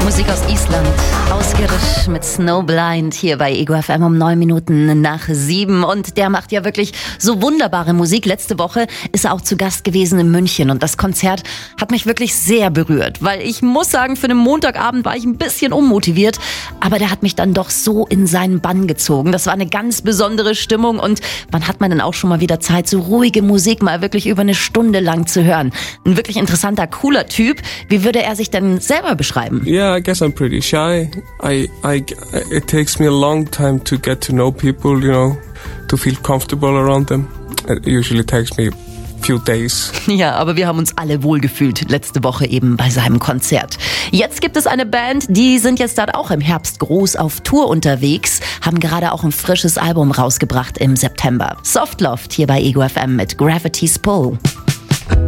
Musik aus Island, Ausgerisch mit Snowblind hier bei Ego FM um 9 Minuten nach 7. Und der macht ja wirklich so wunderbare Musik. Letzte Woche ist er auch zu Gast gewesen in München und das Konzert hat mich wirklich sehr berührt, weil ich muss sagen, für einen Montagabend war ich ein bisschen unmotiviert, aber der hat mich dann doch so in seinen Bann gezogen. Das war eine ganz besondere Stimmung und wann hat man denn auch schon mal wieder Zeit, so ruhige Musik mal wirklich über eine Stunde lang zu hören? Ein wirklich interessanter, cooler Typ. Wie würde er sich denn selber beschreiben? Yeah, I guess I'm pretty shy. It takes me a long time to get to know people, you know, to feel comfortable around them. It usually takes me a few days. Ja, aber wir haben uns alle wohlgefühlt letzte Woche eben bei seinem Konzert. Jetzt gibt es eine Band, die sind jetzt dann auch im Herbst groß auf Tour unterwegs, haben gerade auch ein frisches Album rausgebracht im September. Softloft hier bei Ego FM mit Gravity's Pull.